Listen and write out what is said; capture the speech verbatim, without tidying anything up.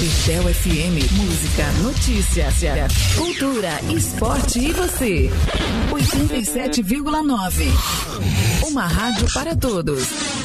Capital F M, música, notícias, cultura, esporte e você. oitenta e sete vírgula nove. Uma rádio para todos.